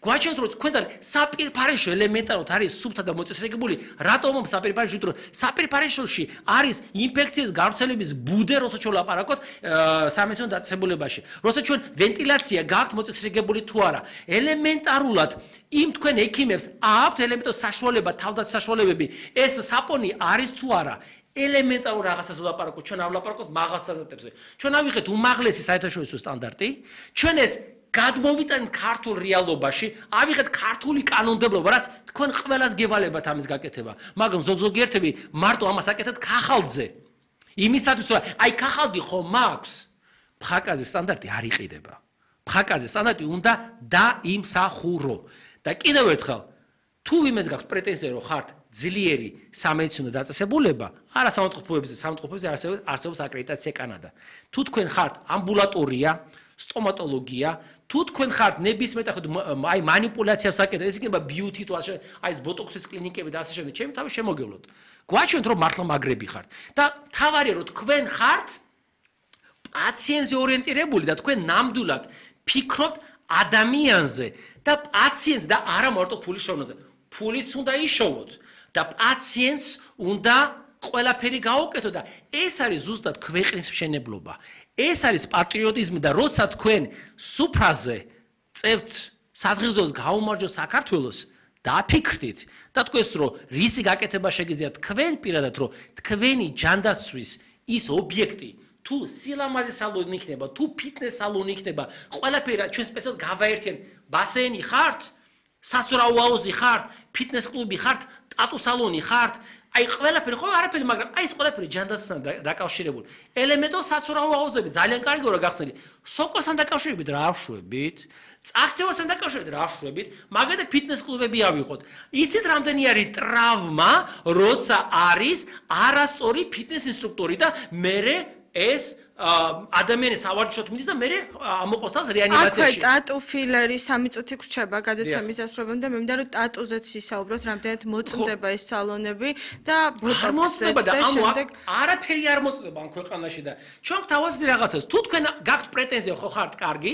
გვაჩვენეთ რომ თქვენთან საპირფარეშო ელემენტარულად არის სუფთა და მოწესრიგებული რატომ საპირფარეშო რომ საპირფარეშოში არის ინფექციის გავრცელების ბუდე როცა ჩვენ ლაპარაკობთ სამედიცინო დაწესებულებაში როცა ჩვენ ვენტილაცია გაქვთ მოწესრიგებული თუ არა ელემენტარულად იმ თქვენ ექიმებს აქვთ ელემენტო საშუალება თავდაცვის საშუალებები ეს საპონი არის თუ არა ელემენტარულ რაღაცას ვლაპარაკობთ ჩვენ ავლაპარაკობთ მაღალ სტანდარტებზე ჩვენ ავიღეთ უმაღლესი საერთაშორისო სტანდარტი ჩვენ ეს გადმოვიტანეთ ქართულ რეალობაში ავიღეთ ქართული კანონმდებლობა რაც თქვენ ყველას გევალებათ ამის გაკეთება მაგრამ ზოგიერთები მარტო ამას აკეთებთ ქახალდზე იმისათვის რომ აი ქახალდი ხომ მაქვს ფხაკაძის სტანდარტი არ იყიდება ფხაკაძის სტანდარტი უნდა დაიმსახურო და კიდევ ერთხელ თუ ვიმეს გაქვთ პრეტენზია რომ ხართ ძლიერი სამედიცინო დაწესებულება არა სამოთხოვნებზე არსებობს აკრედიტაცია კანადა თუ თქვენ ხართ ამბულატორია სტომატოლოგია თუ თქვენ ხართ ნებისმიერ აი მანიპულაციას აკეთებთ ეს იქნება ბიუთი თუ აი ეს ბოტოქსის კლინიკები და ასე შემდეგ ჩემი თავი შემოგევლოთ გვაჩვენთ რომ მართლა მაგრები ხართ და თავარია რომ თქვენ ხართ პაციენტზე ორიენტირებული და თქვენ ნამდვილად ფიქრობთ ადამიანზე და პაციენტს და არა მარტო ფულის შოვნაზე ფულიც უნდა იშოვოთ და პაციენტს უნდა ყველაფერი გაუკეთო და ეს არის ზუსტად ქვეყნის მშენებლობა ეს არის პატრიოტიზმი და როცა თქვენ სუფრაზე წევთ სადღეღოზოს გაუმარჯოს საქართველოს დაფიქრდით და თქვენს რომ რისი გაკეთება შეგიძლიათ თქვენ პირადად რომ თქვენი ჯანდაცვის ის ობიექტი თუ სილამაზის სალონი იქნება თუ ფიტნეს სალონი იქნება ყველაფერი ჩვენ სპეციალურად გავაერთიან ბასეინი ხართ საცურაო აუზი ხართ ფიტნეს კლუბი ხართ ტატუ სალონი ხართ აი ყველაფერი ხო არაფერი მაგრამ აი ეს ყველაფერი ჯანდაცვასთან დაკავშირებული ელემენტო საცურაო აუზები ძალიან კარგი რა გახსნილი სოკოსთან დაკავშირებით რა ვშვებით წაქცევასთან დაკავშირებით რა ვშვებით მაგალითად ფიტნეს კლუბები ავიღოთ იცით რამდენი არის ტრავმა როცა არის არასწორი ფიტნეს ინსტრუქტორი და მე ეს ადამიანის ავარჯიშოთ მიდის და მე ამოყავს თავს რეანიმაციაში. აქვე ტატუ ფილერი 3 წუთი გრჩება გადაცემის დასრულებამდე მე მინდა რომ ტატუზეც ისაუბროთ რამდენად მოწმდება ეს სალონები და ბოტოქსზეც და შემდეგ არაფერი არ მოწმდება ამ ქვეყანაში და ჩვენ გვთავაზობთ რაღაცას თუ თქვენ გაქვთ პრეტენზია ხო ხართ კარგი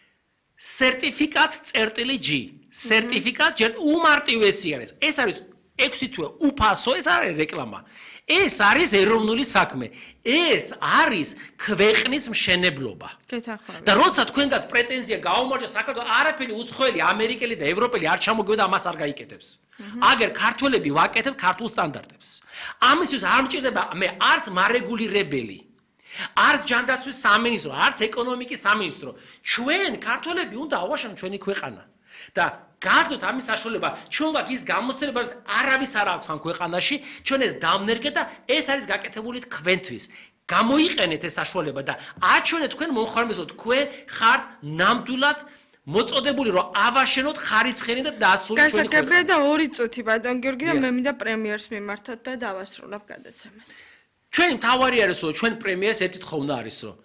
სერტიფიკატ წერტილი G სერტიფიკატ ჯერ უმარტივესი არის ეს არის 6 თვე უფასო ეს არის რეკლამა ეს არის ეროვნული საქმე ეს არის ქვეყნის მშენებლობა გეთანხმებით და როცა თქვენ გაქვთ პრეტენზია გაუმარჯოს საქართველოს არაფერი უცხოელი ამერიკელი და ევროპელი არ ჩამოგიოდა ამას არ გაიკეთებს აგერ ქართველები ვაკეთებ ქართულ სტანდარტებს ამისთვის არ მჭირდება მე არც მარეგულირებელი არც ჯანდაცვის სამინისტრო არც ეკონომიკის სამინისტრო ჩვენ ქართველები უნდა ავაშენოთ ჩვენი ქვეყანა და გაძოთ ამის საშუალება ჩვენ ვაქვს ის გამოცდილება რომ არავის არ აქვს ამ ქვეყანაში ჩვენ ეს დავნერგეთ და ეს არის გაკეთებული თქვენთვის გამოიყენეთ ეს საშუალება და აჩვენეთ თქვენ მომხმარებელს რომ თქვენ ხართ ნამდვილად მოწოდებული რომ ავაშენოთ ხარისხიანი და დაცული ჩვენი ქვეყანა გასაგებია და 2 წუთი ბატონ გიორგი და მე მინდა პრემიერს მიმართოთ და დავასრულებ გადაცემას ჩვენი მთავარი არის რომ ჩვენ პრემიერს ერთით ხოვნა არის რომ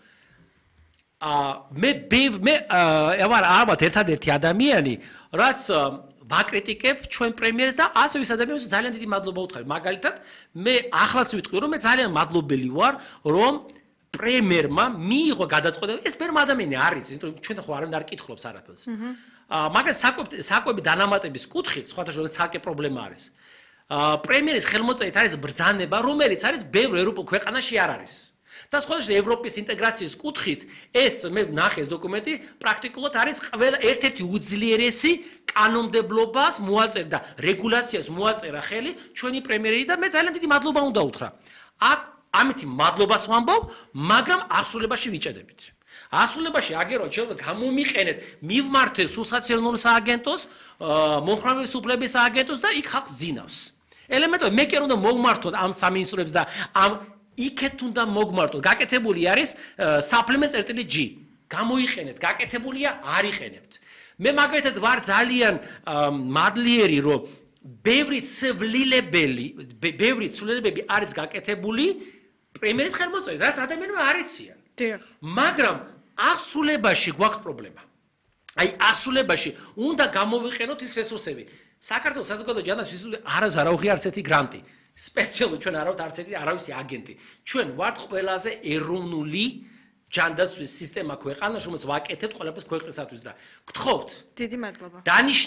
მე ალბათ ერთადერთი ადამიანი რაც ვაკრიტიკებ ჩვენ პრემიერს და ასე ვის ადამიანს ძალიან დიდი მადლობა ვუთხარი მაგალითად მე ახლაც ვიტყვი რომ მე ძალიან მადლობელი ვარ რომ პრემიერმა მიიღო გადაწყვეტილება ეს ბევრი ადამიანი არის იმიტომ რომ ჩვენ ხო არ კითხულობს არაფერს მაგალითად საკვები დანამატების კუთხით სხვათა შორის ცალკე პრობლემა არის პრემიერის ხელმოწერით არის ბრძანება რომელიც არის ბევრ ევროპულ ქვეყანაში არ არის და სხვადასხვა ევროპის ინტეგრაციის კუთხით ეს მე ვნახე ეს დოკუმენტი პრაქტიკულად არის ყველა ერთ-ერთი უძლიერესი კანონმდებლობას მოაწერა და რეგულაციას მოაწერა ხელი ჩვენი პრემიერი და მე ძალიან დიდი მადლობა უნდა უთხრა. ამით მადლობას ვამბობ, მაგრამ აღსრულებაში ვიჭედებით. აღსრულებაში აგეროთ შეიძლება გამომიყენეთ მივმართეს სულსაციონალურ სააგენტოს, მომხრამების უფლების სააგენტოს და იქ ხალხს ძინავს. ელემენტო მე კი უნდა მოვმართოთ ამ სამინისტროებს და ამ იქეთ უნდა მოგმართოთ. გაკეთებული არის supplement წერტილი G. გამოიყენეთ, გაკეთებულია, არ იყენებთ. მე მაგალითად ვარ ძალიან მადლიერი, რომ ბევრი ცვლილებები არის გაკეთებული პრემიერის ხელმოწერით, რაც ადამიანმა არ იციან. მაგრამ აღსრულებაში გვაქვს პრობლემა. აი აღსრულებაში უნდა გამოვიყენოთ ის რესურსები. საქართველოს საზოგადო ჯანდაცვის ინსტიტუტი არ აუღია არც ერთი გრანტი. სპეციალურად ჩვენ არავთ არც ერთი არავისი აგენტი. ჩვენ ვართ ყველაზე ეროვნული ჯანდაცვის სისტემა ქვეყანაში, რომელსაც ვაკეთებთ ყველაფერს ქვეყნისათვის და გთხოვთ. დიდი მადლობა.